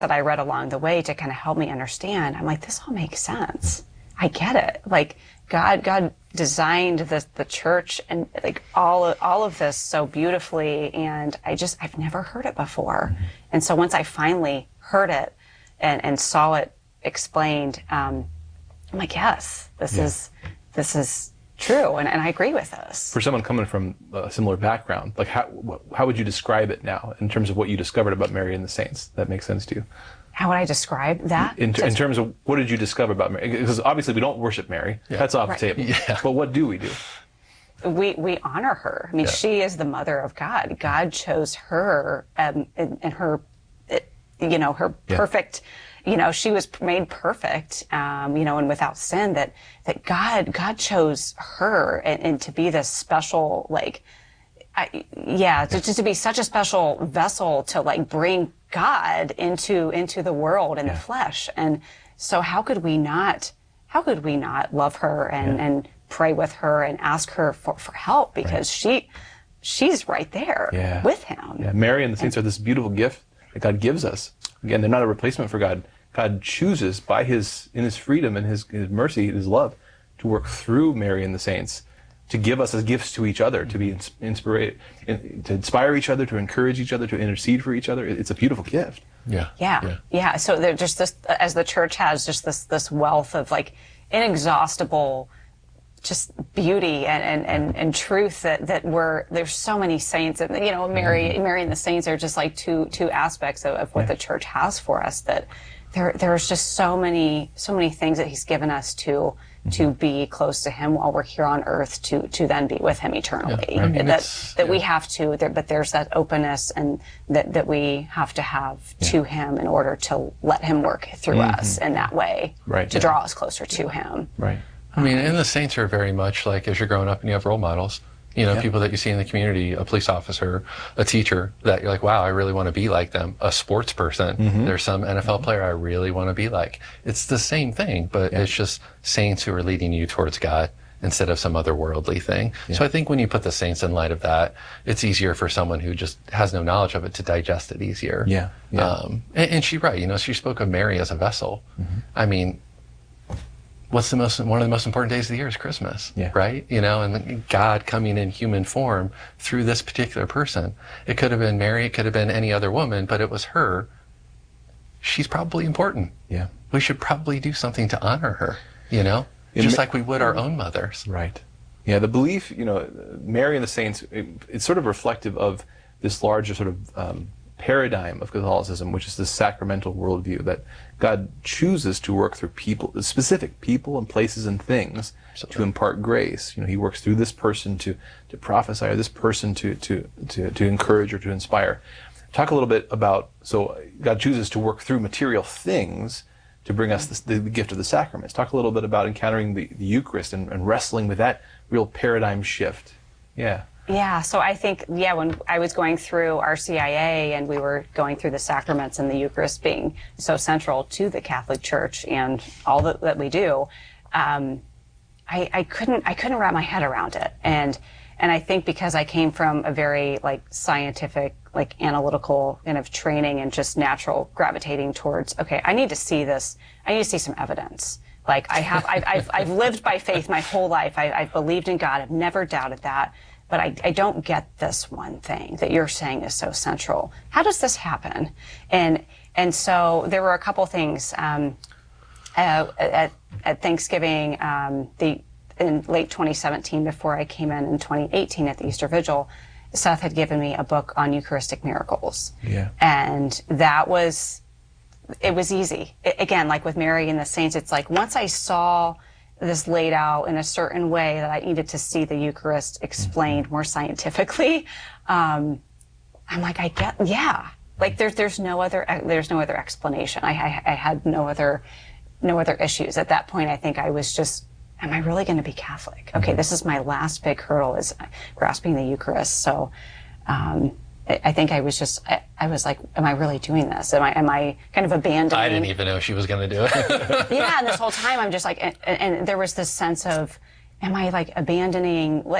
that I read along the way to kind of help me understand, I'm like, this all makes sense. I get it. Like God designed the church and like all of this so beautifully, and I've never heard it before. And so once I finally heard it and saw it explained, I'm like, yes, this is true, and I agree with this. For someone coming from a similar background, like how would you describe it now in terms of what you discovered about Mary and the Saints? That makes sense to you? How would I describe that? In terms of what did you discover about Mary? Because obviously we don't worship Mary. Yeah. That's off the table. Yeah. But what do we do? We honor her. I mean, she is the mother of God. God chose her and her, her perfect. She was made perfect, and without sin, that God chose her and to be this special, just to be such a special vessel to bring God into the world and the flesh. And so how could we not love her and pray with her and ask her for help, because she's right there with him. Yeah. Mary and the Saints are this beautiful gift that God gives us. Again, they're not a replacement for God. God chooses in his freedom and his mercy, his love, to work through Mary and the Saints, to give us as gifts to each other, to be to inspire each other, to encourage each other, to intercede for each other. It's a beautiful gift. Yeah. So there's just this, as the church has just this wealth of inexhaustible just beauty and truth that there's so many saints, and Mary and the Saints are just like two aspects of what the church has for us, that there's just so many things that he's given us to be close to him while we're here on earth, to then be with him eternally. We have to, but there's that openness and that we have to have to him in order to let him work through us in that way, to draw us closer to him. Right. I mean, and the Saints are very much like, as you're growing up and you have role models, people that you see in the community, a police officer, a teacher, that you're like, wow, I really want to be like them. A sports person, there's some NFL player I really want to be like. It's the same thing, but it's just saints who are leading you towards God instead of some other worldly thing. So I think when you put the Saints in light of that, it's easier for someone who just has no knowledge of it to digest it easier. And she's right, she spoke of Mary as a vessel. I mean, one of the most important days of the year is Christmas, right? And God coming in human form through this particular person. It could have been Mary, it could have been any other woman, but it was her. She's probably important. Yeah. We should probably do something to honor her, just like we would our own mothers. Right. Yeah, the belief, Mary and the Saints, it's sort of reflective of this larger sort of paradigm of Catholicism, which is the sacramental worldview, that God chooses to work through people, specific people and places and things, to impart grace. He works through this person to prophesy, or this person to encourage or to inspire. Talk a little bit about, so God chooses to work through material things to bring us the gift of the sacraments. Talk a little bit about encountering the Eucharist and wrestling with that real paradigm shift. Yeah, so I think, when I was going through RCIA and we were going through the sacraments and the Eucharist being so central to the Catholic Church and all that we do, I couldn't wrap my head around it. And I think because I came from a very scientific, analytical kind of training and just natural gravitating towards, okay, I need to see this. I need to see some evidence. I've lived by faith my whole life. I've believed in God. I've never doubted that. But I don't get this one thing that you're saying is so central. How does this happen? And so there were a couple things at Thanksgiving, in late 2017, before I came in 2018 at the Easter Vigil. Seth had given me a book on Eucharistic miracles. And it was easy. Again, like with Mary and the Saints, it's like once I saw this laid out in a certain way that I needed to see the Eucharist explained more scientifically, I'm like, there's no other explanation. I had no other issues at that point. I think I was just, am I really going to be Catholic? Okay, this is my last big hurdle, is grasping the Eucharist. So I think I was like, am I really doing this? Am I kind of abandoning? I didn't even know she was going to do it. Yeah, and this whole time I'm just like, and there was this sense of, am I abandoning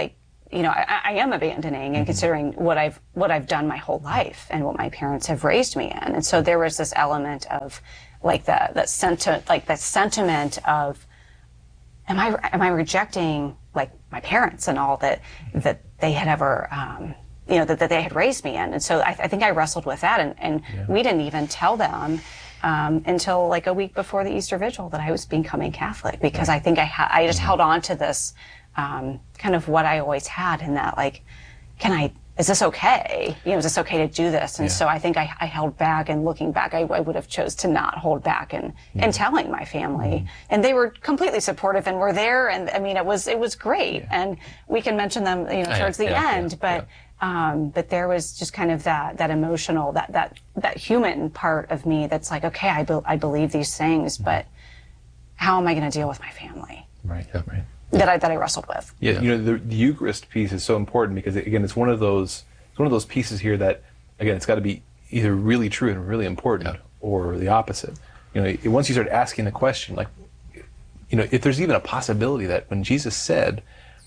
I am abandoning and considering what I've done my whole life and what my parents have raised me in. And so there was this element of like that sentiment of, am I rejecting like my parents and all that they had ever, that they had raised me in. And so I think I wrestled with that, and we didn't even tell them until like a week before the Easter Vigil that I was becoming Catholic, because I think I just held on to this kind of what I always had, in that like, is this okay? Is this okay to do this? And so I think I held back, and looking back, I would have chose to not hold back and telling my family. And they were completely supportive and were there. And I mean, it was great. And we can mention them, towards the end, but there was just kind of that emotional, that human part of me that's like, okay, I believe these things, but how am I going to deal with my family? Right. Yeah, right. That I wrestled with. Yeah, the Eucharist piece is so important, because again, it's one of those pieces here that, again, it's got to be either really true and really important, or the opposite. Once you start asking the question, like, if there's even a possibility that when Jesus said,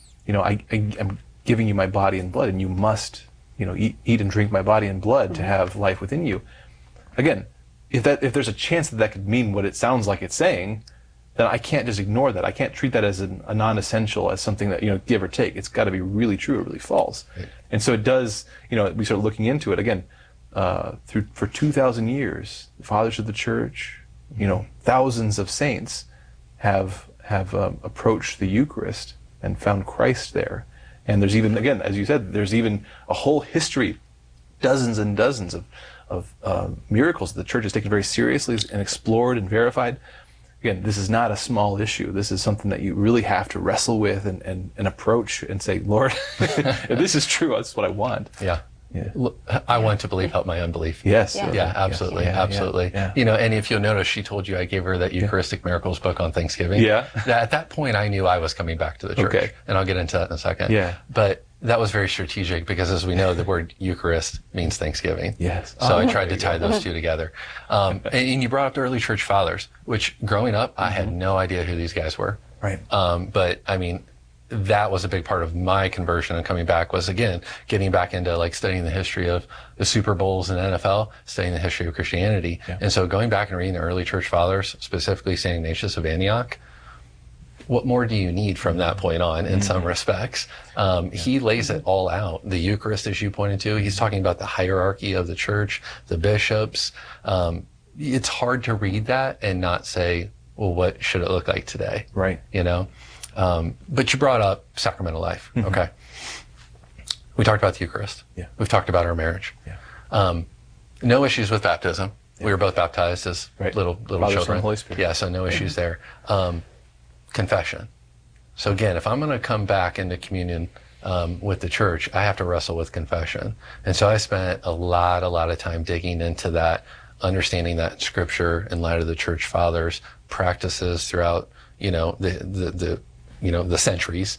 I'm giving you my body and blood, and you must, eat and drink my body and blood to have life within you. Again, if there's a chance that could mean what it sounds like it's saying, then I can't just ignore that. I can't treat that as a non-essential, as something that, give or take. It's got to be really true or really false. Right. And so it does, we start looking into it again, for 2,000 years, the fathers of the church, thousands of saints have approached the Eucharist and found Christ there. And there's even, again, as you said, there's even a whole history, dozens and dozens of miracles that the church has taken very seriously and explored and verified. Again, this is not a small issue. This is something that you really have to wrestle with and approach and say, Lord, if this is true, that's what I want. Yeah. I want to believe, help my unbelief. Yes. Yeah, absolutely. Absolutely. Yeah. And if you'll notice, she told you I gave her that Eucharistic Miracles book on Thanksgiving. Yeah. At that point, I knew I was coming back to the church. Okay. And I'll get into that in a second. Yeah. But that was very strategic, because as we know, the word Eucharist means Thanksgiving. Yes. So I tried to tie those two together. And you brought up the early church fathers, which growing up, I had no idea who these guys were. Right. But I mean, that was a big part of my conversion and coming back, was, again, getting back into like studying the history of the Super Bowls and NFL, studying the history of Christianity. Yeah. And so going back and reading the early church fathers, specifically St. Ignatius of Antioch, what more do you need from that point on, in some respects? He lays it all out. The Eucharist, as you pointed to, he's talking about the hierarchy of the church, the bishops. It's hard to read that and not say, well, what should it look like today? Right. But you brought up sacramental life. Mm-hmm. Okay. We talked about the Eucharist. Yeah. We've talked about our marriage. Yeah. No issues with baptism. Yeah. We were both baptized as little Father, children. Son, Holy Spirit. Yeah, so no issues there. Confession. So again, if I'm going to come back into communion with the church, I have to wrestle with confession. And so I spent a lot of time digging into that, understanding that in Scripture in light of the church fathers' practices throughout, the centuries,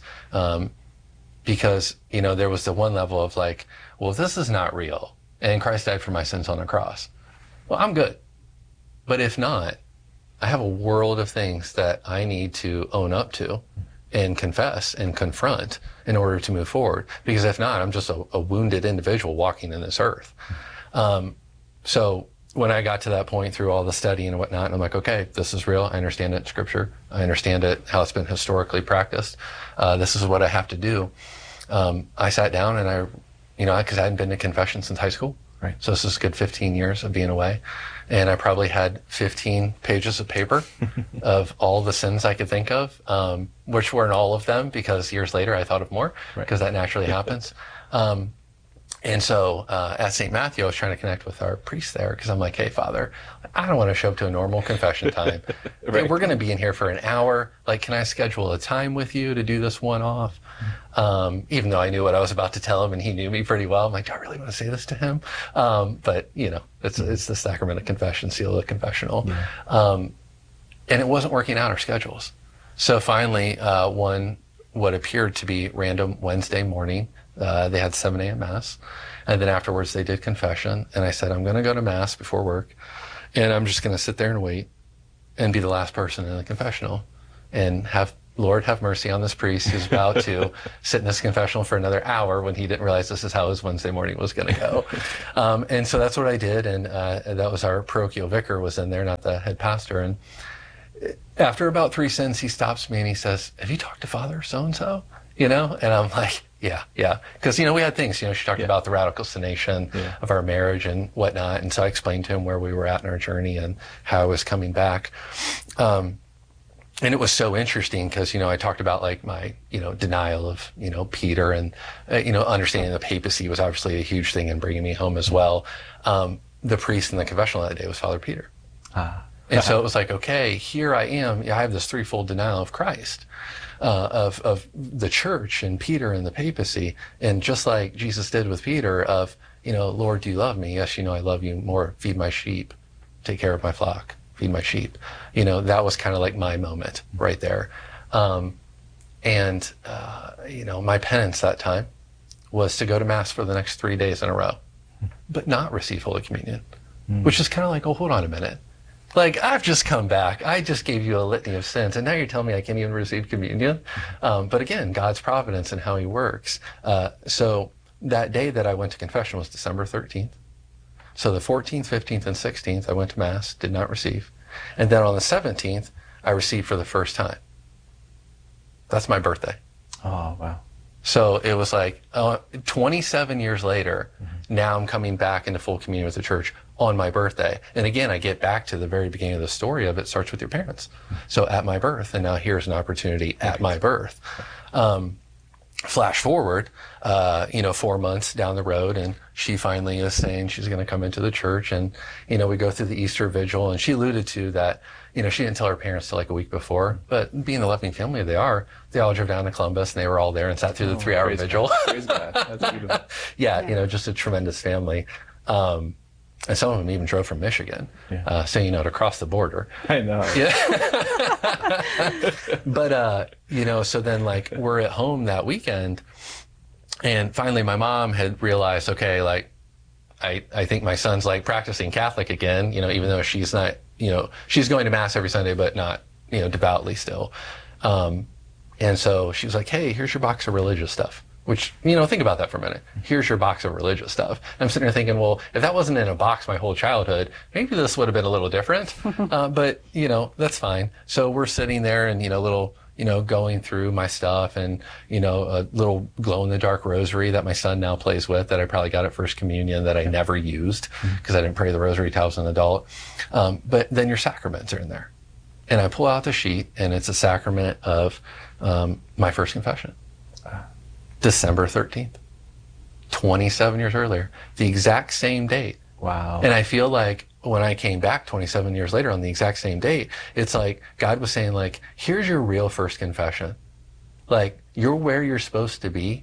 because, there was the one level of like, well, if this is not real, and Christ died for my sins on the cross, well, I'm good. But if not, I have a world of things that I need to own up to and confess and confront in order to move forward. Because if not, I'm just a wounded individual walking in this earth. So when I got to that point through all the study and whatnot, I'm like, okay, this is real. I understand it in Scripture. I understand it, how it's been historically practiced. This is what I have to do. I sat down and because I hadn't been to confession since high school. Right. So this is a good 15 years of being away. And I probably had 15 pages of paper of all the sins I could think of, which weren't all of them, because years later I thought of more, because that naturally happens. And so at St. Matthew, I was trying to connect with our priest there, because I'm like, hey, Father, I don't want to show up to a normal confession time. Hey, we're going to be in here for an hour. Like, can I schedule a time with you to do this one-off? Even though I knew what I was about to tell him, and he knew me pretty well. I'm like, do I really want to say this to him? But, it's the sacrament of confession, seal of the confessional. Yeah. And it wasn't working out our schedules. So finally, what appeared to be random Wednesday morning, they had 7 a.m. Mass. And then afterwards they did confession. And I said, I'm going to go to Mass before work. And I'm just going to sit there and wait and be the last person in the confessional and have Lord, have mercy on this priest who's about to sit in this confessional for another hour when he didn't realize this is how his Wednesday morning was going to go. And so that's what I did. And that was our parochial vicar was in there, not the head pastor. And after about 3 sins, he stops me and he says, have you talked to Father so-and-so? You know? And I'm like, yeah. Because, we had things, she talked about the radicalization of our marriage and whatnot. And so I explained to him where we were at in our journey and how I was coming back. And it was so interesting because, I talked about like my, denial of, Peter and, understanding the papacy was obviously a huge thing in bringing me home as well. The priest in the confessional that day was Father Peter. And so it was like, okay, here I am. I have this threefold denial of Christ, of the church and Peter and the papacy. And just like Jesus did with Peter of, Lord, do you love me? Yes, I love you more. Feed my sheep, take care of my flock. Feed my sheep. That was kind of like my moment right there. My penance that time was to go to Mass for the next 3 days in a row, but not receive Holy Communion, which is kind of like, oh, hold on a minute. Like, I've just come back. I just gave you a litany of sins, and now you're telling me I can't even receive communion? But again, God's providence and how he works. So that day that I went to confession was December 13th. So the 14th, 15th, and 16th, I went to Mass, did not receive. And then on the 17th, I received for the first time. That's my birthday. Oh, wow. So it was like 27 years later, now I'm coming back into full communion with the church on my birthday. And again, I get back to the very beginning of the story of it starts with your parents. So at my birth, and now here's an opportunity at my birth. Flash forward, 4 months down the road, and she finally is saying she's going to come into the church. And, we go through the Easter vigil, and she alluded to that, she didn't tell her parents till like a week before, but being the loving family they are, they all drove down to Columbus and they were all there and sat through the 3-hour vigil. Praise God. That's beautiful. Yeah, just a tremendous family. And some of them even drove from Michigan, so, to cross the border. I know. Yeah. But, so then like we're at home that weekend and finally my mom had realized, okay, like I think my son's like practicing Catholic again, even though she's not, she's going to Mass every Sunday, but not, devoutly still. And so she was like, hey, here's your box of religious stuff. Which, think about that for a minute. Here's your box of religious stuff. And I'm sitting there thinking, well, if that wasn't in a box my whole childhood, maybe this would have been a little different. But, that's fine. So we're sitting there and, going through my stuff and, a little glow-in-the-dark rosary that my son now plays with that I probably got at First Communion that I never used because I didn't pray the rosary till I was an adult. But then your sacraments are in there. And I pull out the sheet and it's a sacrament of my first confession. December 13th, 27 years earlier, the exact same date. Wow. And I feel like when I came back 27 years later on the exact same date, it's like God was saying like, here's your real first confession. Like, you're where you're supposed to be.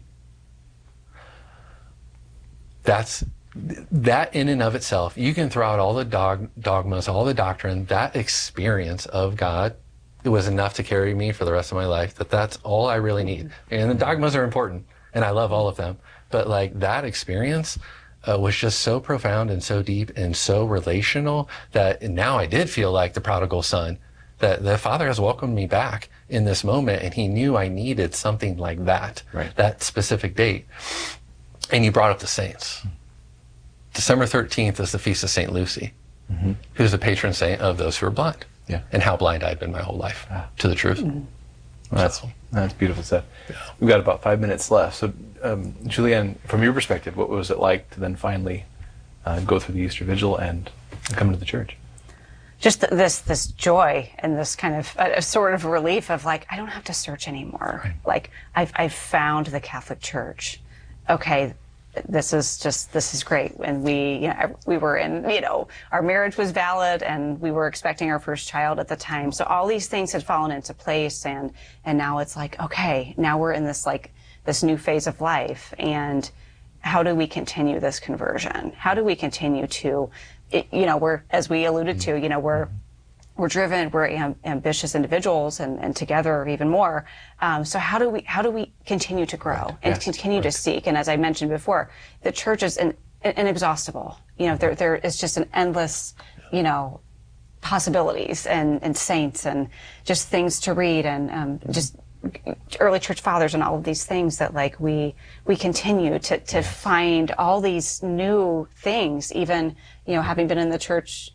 That in and of itself, you can throw out all the dogmas, all the doctrine, that experience of God, it was enough to carry me for the rest of my life. That's all I really need. And the dogmas are important, and I love all of them. But like that experience was just so profound and so deep and so relational that now I did feel like the prodigal son, that the Father has welcomed me back in this moment, and he knew I needed something like that, that specific date. And you brought up the saints. December 13th is the feast of St. Lucy, who's the patron saint of those who are blind. Yeah. And how blind I'd been my whole life to the truth. Well, that's beautiful stuff. Yeah. We've got about 5 minutes left. So, Julianne, from your perspective, what was it like to then finally go through the Easter Vigil and come into the church? Just this joy and this kind of a sort of relief of like, I don't have to search anymore. Right. Like, I've found the Catholic Church. Okay, this is great. And we were in, our marriage was valid and we were expecting our first child at the time. So all these things had fallen into place and now it's like, okay, now we're in this new phase of life. And how do we continue this conversion? How do we continue to, as we alluded to, we're driven, we're ambitious individuals and together even more. So how do we continue to grow and continue to seek? And as I mentioned before, the church is inexhaustible. There is just an endless, possibilities and saints and just things to read and just early church fathers and all of these things that like we continue to find all these new things, even, having been in the church,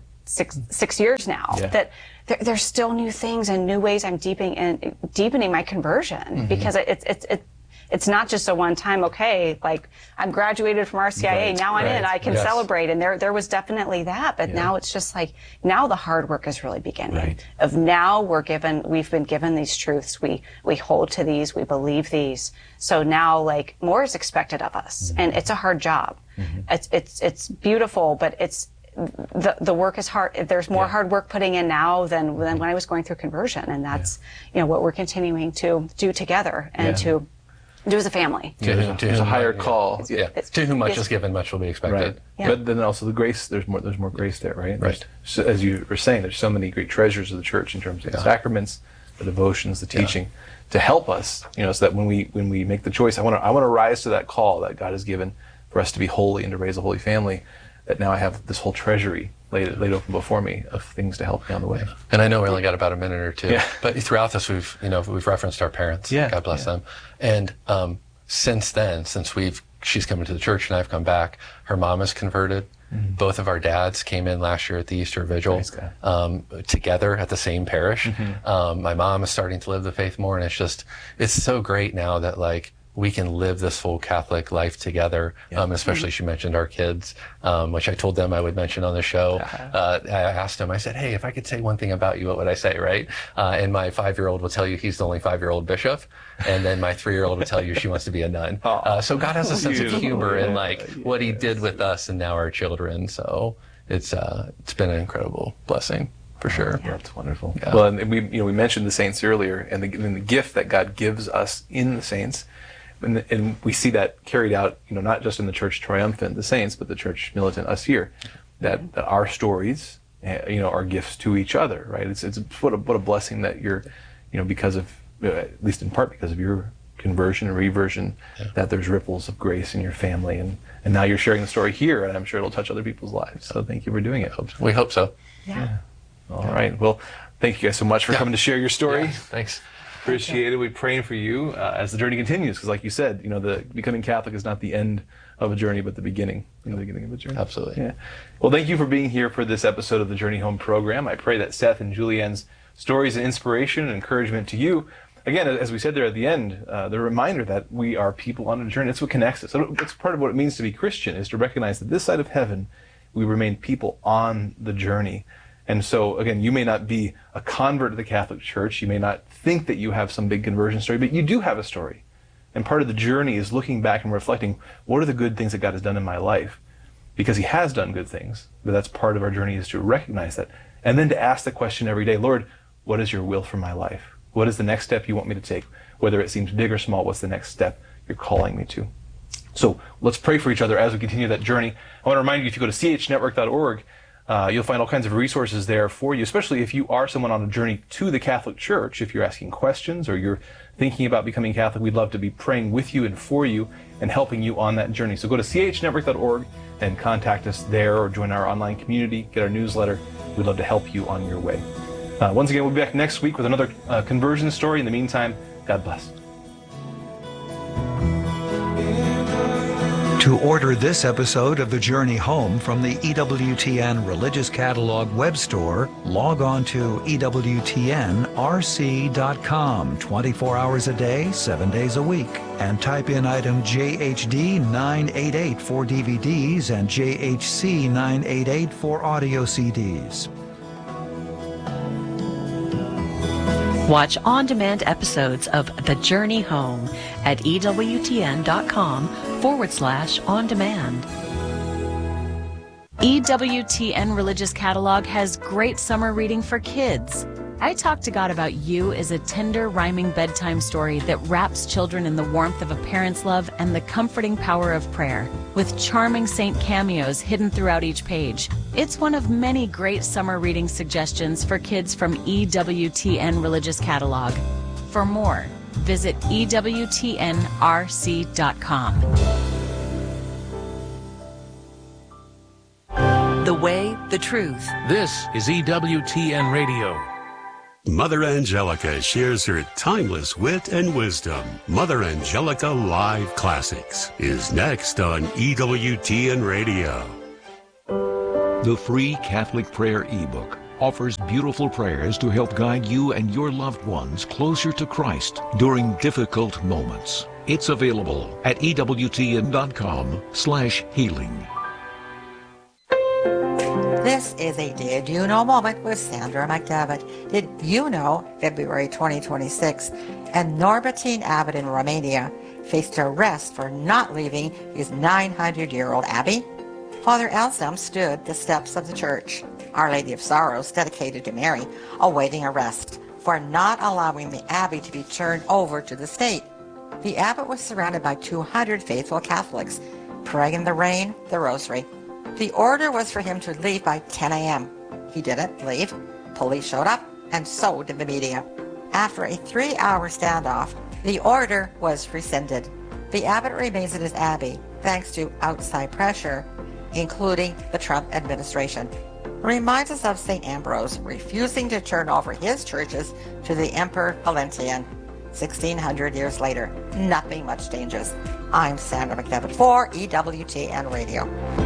6 years now, that there's still new things and new ways I'm deepening my conversion, because it's not just a one-time, okay, like I'm graduated from RCIA, now I'm in, I can celebrate. And there was definitely that, but now it's just like, now the hard work is really beginning. Of now we've been given these truths, we hold to these, we believe these. So now like more is expected of us, and it's a hard job. It's beautiful, but the work is hard. There's more hard work putting in now than when I was going through conversion, and that's what we're continuing to do together and to do as a family. There's a higher call. To whom much is given, much will be expected. But then also the grace. There's more grace there, right? So, as you were saying, there's so many great treasures of the church in terms of the sacraments, the devotions, the teaching, to help us. So that when we make the choice, I want to rise to that call that God has given for us to be holy and to raise a holy family. That now I have this whole treasury laid open before me of things to help me on the way. And I know we only got about a minute or two, but throughout this we've referenced our parents. God bless them. And since then, she's come into the church and I've come back, her mom is converted. Both of our dads came in last year at the Easter Vigil together at the same parish. My mom is starting to live the faith more, and it's so great now that like we can live this full Catholic life together. Especially she mentioned our kids, which I told them I would mention on the show. I asked them, I said, hey, if I could say one thing about you, what would I say, right? And my 5-year-old will tell you he's the only 5-year-old bishop. And then my 3-year-old will tell you she wants to be a nun. So God has a sense of humor in like what he did with us and now our children. So it's been an incredible blessing. For sure. That's wonderful. Well, and we mentioned the saints earlier, and the gift that God gives us in the saints. And we see that carried out, not just in the church triumphant, the saints, but the church militant, us here, that our stories, are gifts to each other, right? It's what a blessing that you're, because of, at least in part because of your conversion and reversion, that there's ripples of grace in your family, and now you're sharing the story here, and I'm sure it'll touch other people's lives. So thank you for doing it. We hope so. All right. Well, thank you guys so much for coming to share your story. Thanks. Appreciate it. We're praying for you as the journey continues, because like you said, the becoming Catholic is not the end of a journey, but the beginning of a journey. Absolutely. Well, thank you for being here for this episode of the Journey Home program. I pray that Seth and Julianne's stories and inspiration and encouragement to you. Again, as we said there at the end, the reminder that we are people on a journey. That's what connects us. It's part of what it means to be Christian, is to recognize that this side of heaven, we remain people on the journey. And so, again, you may not be a convert to the Catholic Church. You may not think that you have some big conversion story, but you do have a story. And part of the journey is looking back and reflecting, what are the good things that God has done in my life? Because he has done good things. But that's part of our journey, is to recognize that. And then to ask the question every day, Lord, what is your will for my life? What is the next step you want me to take? Whether it seems big or small, what's the next step you're calling me to? So let's pray for each other as we continue that journey. I want to remind you, if you go to chnetwork.org, you'll find all kinds of resources there for you, especially if you are someone on a journey to the Catholic Church. If you're asking questions or you're thinking about becoming Catholic, we'd love to be praying with you and for you and helping you on that journey. So go to chnetwork.org and contact us there, or join our online community, get our newsletter. We'd love to help you on your way. Once again, we'll be back next week with another conversion story. In the meantime, God bless. To order this episode of The Journey Home from the EWTN Religious Catalog web store, log on to EWTNRC.com 24 hours a day, 7 days a week, and type in item JHD 988 for DVDs and JHC 988 for audio CDs. Watch on-demand episodes of The Journey Home at EWTN.com/on-demand. EWTN Religious Catalog has great summer reading for kids. I Talk to God About You is a tender, rhyming bedtime story that wraps children in the warmth of a parent's love and the comforting power of prayer, with charming saint cameos hidden throughout each page. It's one of many great summer reading suggestions for kids from EWTN Religious Catalog. For more, visit EWTNRC.com. The way, the truth. This is EWTN Radio. Mother Angelica shares her timeless wit and wisdom. Mother Angelica Live Classics is next on EWTN Radio. The free Catholic Prayer ebook offers beautiful prayers to help guide you and your loved ones closer to Christ during difficult moments. It's available at EWTN.com/healing. This is a Did You Know moment with Sandra McDevitt. Did you know February 2026 and Norbertine Abbot in Romania faced arrest for not leaving his 900-year-old abbey? Father Anselm stood the steps of the church, Our Lady of Sorrows, dedicated to Mary, awaiting arrest for not allowing the abbey to be turned over to the state. The abbot was surrounded by 200 faithful Catholics, praying in the rain, the rosary. The order was for him to leave by 10 a.m. He didn't leave. Police showed up, and so did the media. After a 3-hour standoff, the order was rescinded. The abbot remains in his abbey thanks to outside pressure, including the Trump administration. Reminds us of St. Ambrose refusing to turn over his churches to the Emperor Valentinian. 1,600 years later, nothing much changes. I'm Sandra McDevitt for EWTN Radio.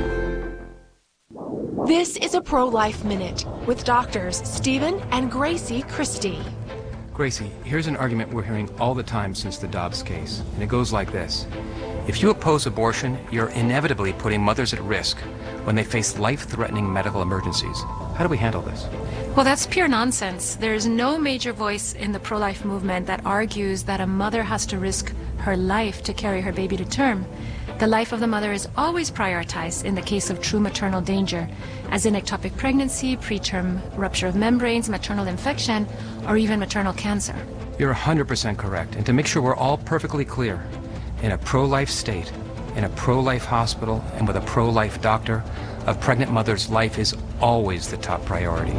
This is a Pro-Life Minute with doctors Stephen and Gracie Christie. Gracie, here's an argument we're hearing all the time since the Dobbs case, and it goes like this. If you oppose abortion, you're inevitably putting mothers at risk when they face life-threatening medical emergencies. How do we handle this? Well, that's pure nonsense. There's no major voice in the pro-life movement that argues that a mother has to risk her life to carry her baby to term. The life of the mother is always prioritized in the case of true maternal danger, as in ectopic pregnancy, preterm rupture of membranes, maternal infection, or even maternal cancer. You're 100% correct. And to make sure we're all perfectly clear, in a pro-life state, in a pro-life hospital, and with a pro-life doctor, a pregnant mother's life is always the top priority.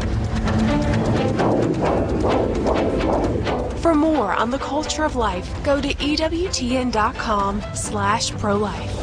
For more on the culture of life, go to EWTN.com/pro-life.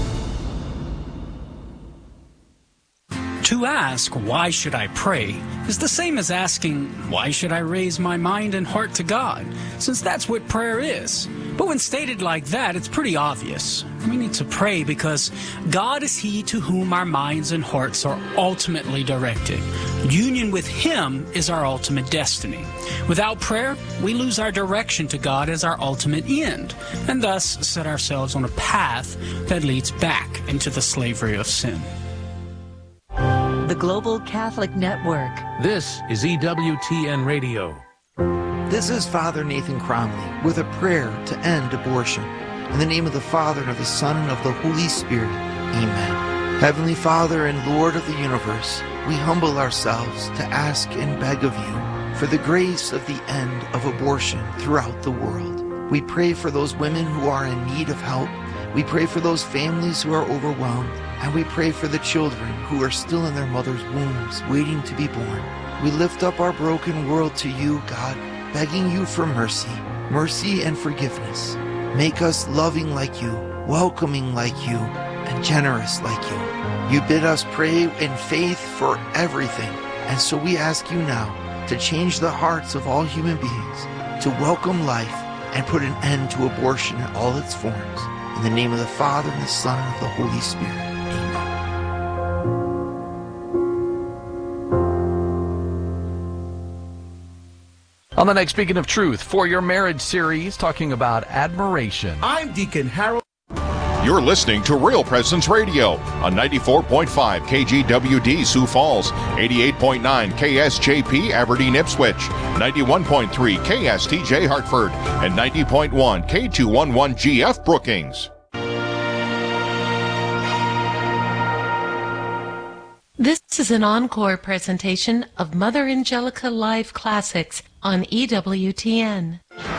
To ask, why should I pray, is the same as asking, why should I raise my mind and heart to God, since that's what prayer is. But when stated like that, it's pretty obvious. We need to pray because God is He to whom our minds and hearts are ultimately directed. Union with Him is our ultimate destiny. Without prayer, we lose our direction to God as our ultimate end, and thus set ourselves on a path that leads back into the slavery of sin. The Global Catholic Network. This is EWTN Radio. This is Father Nathan Cromley with a prayer to end abortion. In the name of the Father, and of the Son, and of the Holy Spirit. Amen. Heavenly Father and Lord of the universe, we humble ourselves to ask and beg of you for the grace of the end of abortion throughout the world. We pray for those women who are in need of help. We pray for those families who are overwhelmed. And we pray for the children who are still in their mother's wombs, waiting to be born. We lift up our broken world to you, God, begging you for mercy, mercy and forgiveness. Make us loving like you, welcoming like you, and generous like you. You bid us pray in faith for everything. And so we ask you now to change the hearts of all human beings, to welcome life and put an end to abortion in all its forms. In the name of the Father, and the Son, and of the Holy Spirit. On the next Speaking of Truth for Your Marriage series, talking about admiration. I'm Deacon Harold. You're listening to Real Presence Radio on 94.5 KGWD Sioux Falls, 88.9 KSJP Aberdeen Ipswich, 91.3 KSTJ Hartford, and 90.1 K211GF Brookings. This is an encore presentation of Mother Angelica Live Classics on EWTN.